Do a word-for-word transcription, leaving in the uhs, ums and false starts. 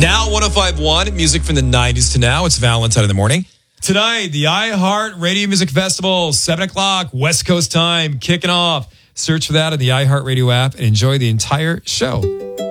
Now one oh five point one, music from the nineties to now. It's Valentine in the morning. Tonight, the iHeart Radio Music Festival, seven o'clock, West Coast time, kicking off. Search for that in the iHeart Radio app and enjoy the entire show.